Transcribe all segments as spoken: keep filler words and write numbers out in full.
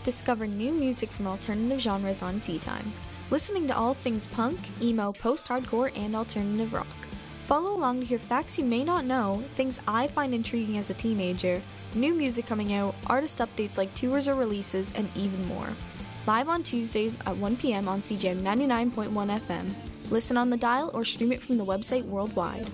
discover new music from alternative genres on Tea Time. Listening to all things punk, emo, post-hardcore, and alternative rock. Follow along to hear facts you may not know, things I find intriguing as a teenager, new music coming out, artist updates like tours or releases, and even more. Live on Tuesdays at one p.m. on C J M ninety-nine point one F M. Listen on the dial or stream it from the website worldwide.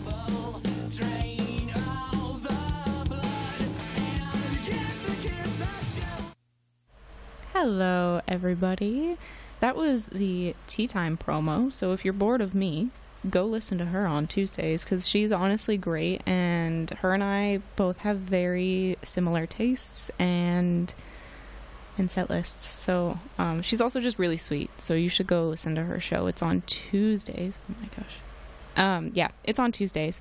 Hello, everybody. That was the Tea Time promo, so if you're bored of me, go listen to her on Tuesdays, because she's honestly great, and her and I both have very similar tastes and and set lists. So um, she's also just really sweet, so you should go listen to her show. It's on Tuesdays. Oh my gosh. Um, yeah, it's on Tuesdays.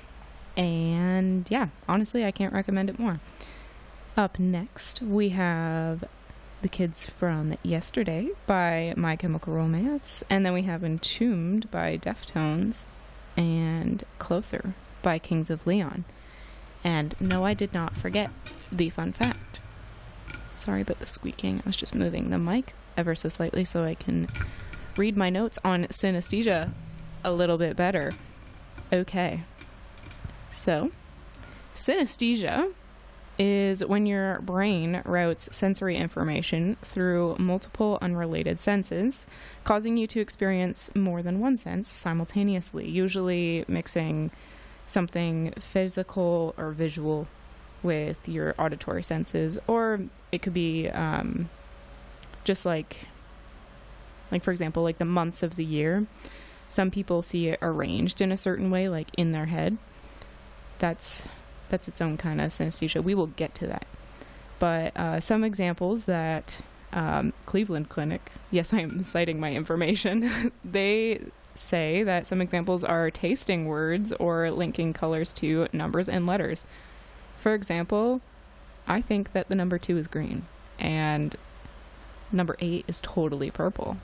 And yeah, honestly, I can't recommend it more. Up next, we have The Kids from Yesterday by My Chemical Romance, and then we have Entombed by Deftones, and Closer by Kings of Leon. And no, I did not forget the fun fact. Sorry about the squeaking. I was just moving the mic ever so slightly so I can read my notes on synesthesia a little bit better. Okay. So, synesthesia is when your brain routes sensory information through multiple unrelated senses, causing you to experience more than one sense simultaneously, usually mixing something physical or visual with your auditory senses, or it could be um, just like, like for example, like the months of the year. Some people see it arranged in a certain way, like in their head. That's that's its own kind of synesthesia. We will get to that. But uh, some examples that um, Cleveland Clinic, yes, I am citing my information, they say that some examples are tasting words or linking colors to numbers and letters. For example, I think that the number two is green, and number eight is totally purple,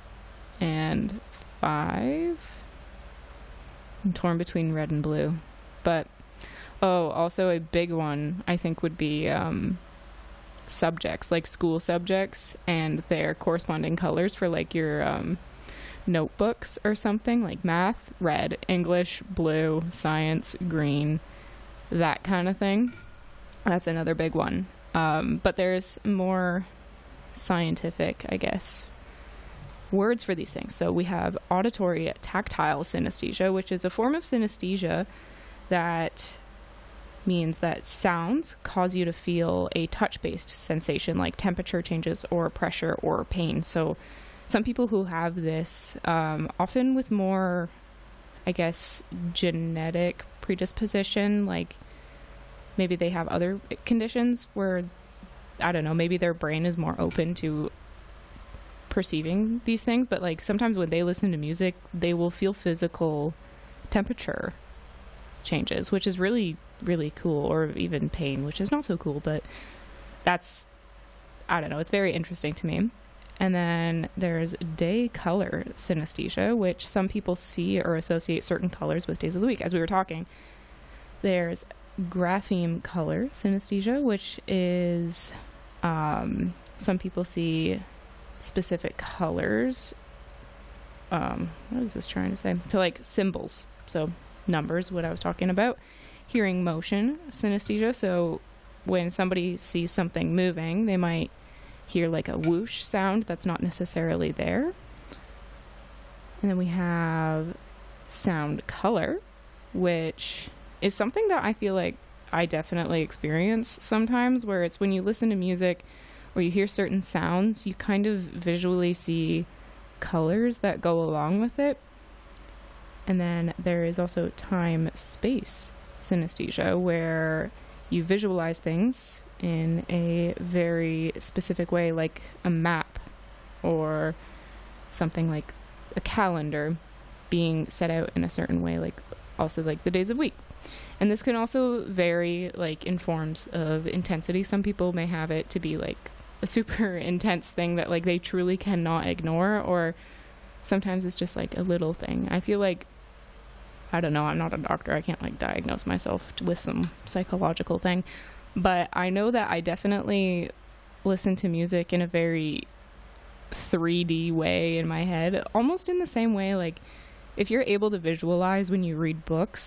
and five, I'm torn between red and blue. But oh, also a big one I think would be um, subjects, like school subjects and their corresponding colors for like your um, notebooks or something, like math, red, English, blue, science, green, that kind of thing. That's another big one. Um, but there's more scientific, I guess, words for these things. So we have auditory tactile synesthesia, which is a form of synesthesia that means that sounds cause you to feel a touch-based sensation, like temperature changes or pressure or pain. So some people who have this, um, often with more, I guess, genetic predisposition, like maybe they have other conditions where, I don't know, maybe their brain is more open to perceiving these things, but like sometimes when they listen to music, they will feel physical temperature changes, which is really, really cool, or even pain, which is not so cool, but that's, I don't know, it's very interesting to me. And then there's day color synesthesia, which some people see or associate certain colors with days of the week, as we were talking. There's grapheme color synesthesia, which is um, some people see specific colors. Um, what is this trying to say? So like symbols, so numbers, what I was talking about. Hearing motion synesthesia, so when somebody sees something moving, they might hear like a whoosh sound that's not necessarily there. And then we have sound color, which is something that I feel like I definitely experience sometimes, where it's when you listen to music or you hear certain sounds, you kind of visually see colors that go along with it. And then there is also time-space synesthesia, where you visualize things in a very specific way, like a map or something like a calendar being set out in a certain way, like also like the days of week. And this can also vary like in forms of intensity. Some people may have it to be like a super intense thing that like they truly cannot ignore, or sometimes it's just like a little thing. I feel like, I don't know, I'm not a doctor, I can't like diagnose myself with some psychological thing, but I know that I definitely listen to music in a very three D way in my head, almost in the same way, like, if you're able to visualize when you read books,